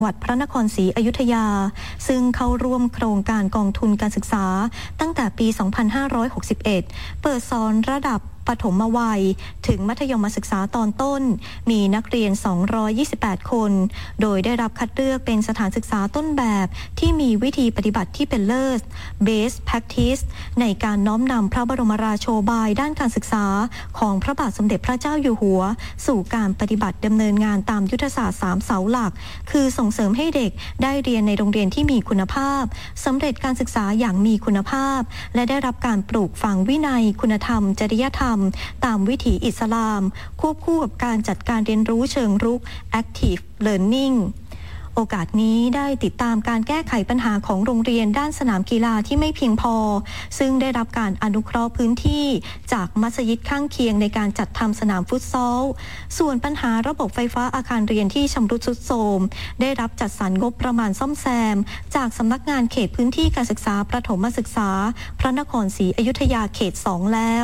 จังหวัดพระนครศรีอยุธยาซึ่งเข้าร่วมโครงการกองทุนการศึกษาตั้งแต่ปี 2561 เปิดสอนระดับปฐมวัยถึงมัธยมศึกษาตอนต้นมีนักเรียน228คนโดยได้รับคัดเลือกเป็นสถานศึกษาต้นแบบที่มีวิธีปฏิบัติที่เป็นเลิศ Best Practice ในการน้อมนำพระบรมราโชบายด้านการศึกษาของพระบาทสมเด็จพระเจ้าอยู่หัวสู่การปฏิบัติดำเนินงานตามยุทธศาสตร์3เสาหลักคือส่งเสริมให้เด็กได้เรียนในโรงเรียนที่มีคุณภาพสำเร็จการศึกษาอย่างมีคุณภาพและได้รับการปลูกฝังวินัยคุณธรรมจริยธรรมตามวิถีอิสลามควบคู่กับการจัดการเรียนรู้เชิงรุก Active Learning โอกาสนี้ได้ติดตามการแก้ไขปัญหาของโรงเรียนด้านสนามกีฬาที่ไม่เพียงพอซึ่งได้รับการอนุเคราะห์พื้นที่จากมัสยิดข้างเคียงในการจัดทำสนามฟุตซอลส่วนปัญหาระบบไฟฟ้าอาคารเรียนที่ชำรุดทรุดโทรมได้รับจัดสรรงบประมาณซ่อมแซมจากสำนักงานเขตพื้นที่การศึกษาประถมศึกษาพระนครศรีอยุธยาเขต 2 แล้ว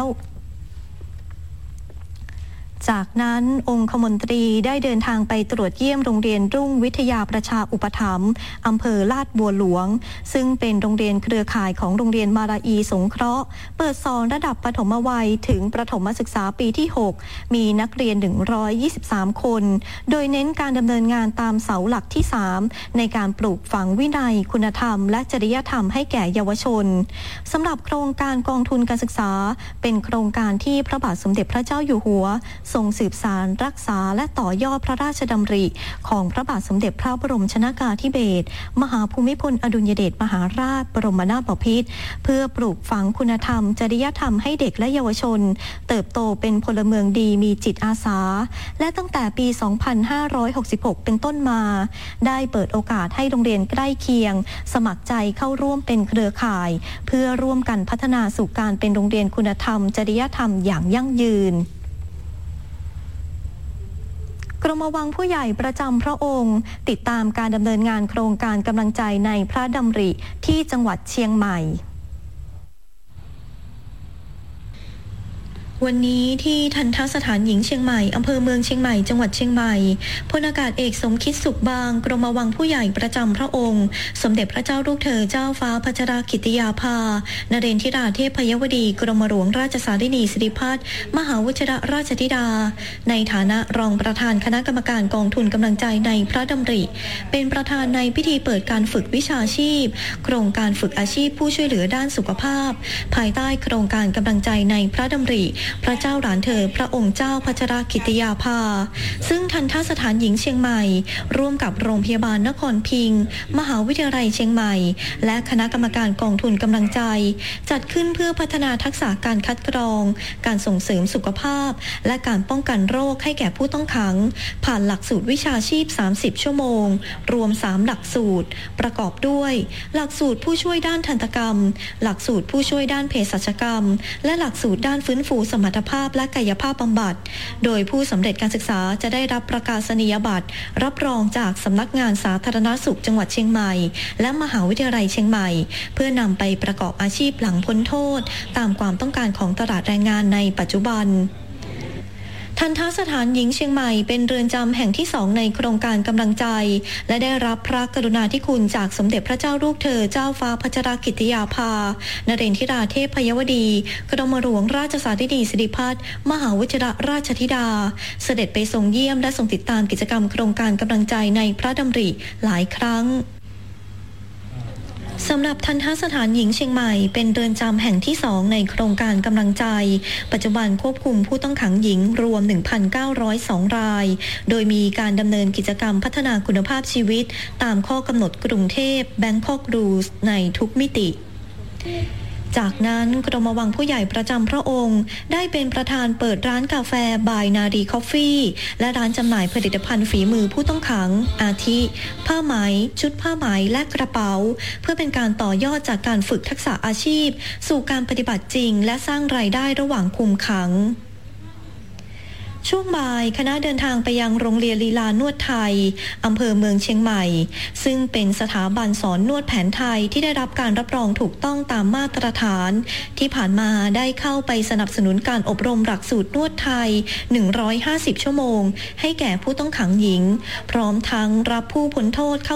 จากนั้นองคมนตรีได้เดินทางไปตรวจเยี่ยมโรงเรียนรุ่งวิทยาประชาอุปถัมภ์อำเภอลาดบัวหลวงซึ่งเป็นโรงเรียนเครือข่ายของโรงเรียนมาราอีสงเคราะห์เปิดสอนระดับปฐมวัยถึงประถมศึกษาปีที่ 6 มีนักเรียน123คนโดยเน้นการดำเนินงานตามเสาหลักที่ 3ในการปลูกฝังวินัยคุณธรรมและจริยธรรมให้แก่เยาวชนสำหรับโครงการกองทุนการศึกษาเป็นโครงการที่พระบาทสมเด็จพระเจ้าอยู่หัวทรงสืบสานรักษาและต่อยอดพระราชดำริของพระบาทสมเด็จพระบรมชนกาธิเบศรมหาภูมิพลอดุลยเดชมหาราชบรมนาถบพิตรเพื่อปลูกฝังคุณธรรมจริยธรรมให้เด็กและเยาวชนเติบโตเป็นพลเมืองดีมีจิตอาสาและตั้งแต่ปี 2566 เป็นต้นมาได้เปิดโอกาสให้โรงเรียนใกล้เคียงสมัครใจเข้าร่วมเป็นเครือข่ายเพื่อร่วมกันพัฒนาสู่การเป็นโรงเรียนคุณธรรมจริยธรรมอย่างยั่งยืนกรมวังผู้ใหญ่ประจำพระองค์ติดตามการดำเนินงานโครงการกำลังใจในพระดำริที่จังหวัดเชียงใหม่วันนี้ที่ทัณฑสถานหญิงเชียงใหม่อำเภอเมืองเชียงใหม่จังหวัดเชียงใหม่พลอากาศเอกสมคิดสุขบางกรมวังผู้ใหญ่ประจำพระองค์สมเด็จพระเจ้าลูกเธอเจ้าฟ้าพัชรกิติยาภานเรนทิราเทพยวดีกรมหลวงราชสารินีสิริพัฒน์มหาวชิรราชธิดาในฐานะรองประธานคณะกรรมการกองทุนกำลังใจในพระดำริเป็นประธานในพิธีเปิดการฝึกวิชาชีพโครงการฝึกอาชีพผู้ช่วยเหลือด้านสุขภาพภายใต้โครงการกำลังใจในพระดำริพระเจ้าหลานเธอพระองค์เจ้าพัชรกิติยาภาซึ่งทัณฑสถานหญิงเชียงใหม่ร่วมกับโรงพยาบาลนครพิงค์มหาวิทยาลัยเชียงใหม่และคณะกรรมการกองทุนกำลังใจจัดขึ้นเพื่อพัฒนาทักษะการคัดกรองการส่งเสริมสุขภาพและการป้องกันโรคให้แก่ผู้ต้องขังผ่านหลักสูตรวิชาชีพ30ชั่วโมงรวม3หลักสูตรประกอบด้วยหลักสูตรผู้ช่วยด้านทันตกรรมหลักสูตรผู้ช่วยด้านเภสัชกรรมและหลักสูตรด้านฟื้นฟูสมรรถภาพและกายภาพบำบัดโดยผู้สำเร็จการศึกษาจะได้รับประกาศนียบัตรรับรองจากสำนักงานสาธารณสุขจังหวัดเชียงใหม่และมหาวิทยาลัยเชียงใหม่เพื่อนำไปประกอบอาชีพหลังพ้นโทษตามความต้องการของตลาดแรงงานในปัจจุบันทัณฑสถานหญิงเชียงใหม่เป็นเรือนจำแห่งที่2ในโครงการกำลังใจและได้รับพระกรุณาธิคุณจากสมเด็จพระเจ้าลูกเธอเจ้าฟ้าพัชรกิติยาภานเรนทิราเทพยวดีกรมหลวงราชสารินีสิริพัฒน์มหาวชิรราชธิดาเสด็จไปทรงเยี่ยมและทรงติดตามกิจกรรมโครงการกำลังใจในพระดำริหลายครั้งสำหรับทัณฑสถานหญิงเชียงใหม่เป็นเรือนจำแห่งที่2ในโครงการกำลังใจปัจจุบันควบคุมผู้ต้องขังหญิงรวม 1,902 รายโดยมีการดำเนินกิจกรรมพัฒนาคุณภาพชีวิตตามข้อกำหนดกรุงเทพ Bangkok Rules ในทุกมิติจากนั้นกรมวังผู้ใหญ่ประจำพระองค์ได้เป็นประธานเปิดร้านกาแฟบายนารีคอฟฟี่และร้านจำหน่ายผลิตภัณฑ์ฝีมือผู้ต้องขังอาทิผ้าไหมชุดผ้าไหมและกระเป๋าเพื่อเป็นการต่อยอดจากการฝึกทักษะอาชีพสู่การปฏิบัติจริงและสร้างรายได้ระหว่างคุมขังช่วงบ่ายคณะเดินทางไปยังโรงเรียนลีลานวดไทยอำเภอเมืองเชียงใหม่ซึ่งเป็นสถาบันสอนนวดแผนไทยที่ได้รับการรับรองถูกต้องตามมาตรฐานที่ผ่านมาได้เข้าไปสนับสนุนการอบรมหลักสูตรนวดไทย150ชั่วโมงให้แก่ผู้ต้องขังหญิงพร้อมทั้งรับผู้พ้นโทษเข้า